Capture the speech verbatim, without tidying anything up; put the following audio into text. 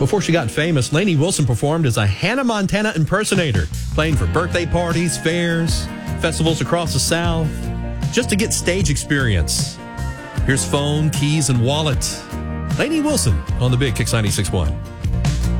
Before she got famous, Lainey Wilson performed as a Hannah Montana impersonator, playing for birthday parties, fairs, festivals across the South, just to get stage experience. Here's Phone, Keys, and Wallet. Lainey Wilson on the Big Kix ninety-six point one.